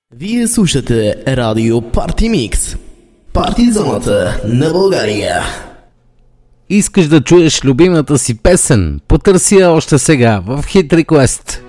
Вие слушате радио Парти Микс. Парти зоната на България. Искаш да чуеш любимата си песен? Потърси я още сега в Hit Request.